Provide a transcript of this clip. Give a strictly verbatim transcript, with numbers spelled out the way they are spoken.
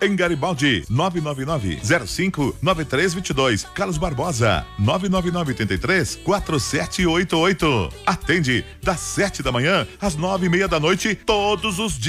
em Garibaldi, nove nove nove, zero cinco, nove três dois dois. Carlos Barbosa, nove nove nove, oito três, quatro sete oito oito. Atende das sete da manhã às nove e meia da noite, todos os dias.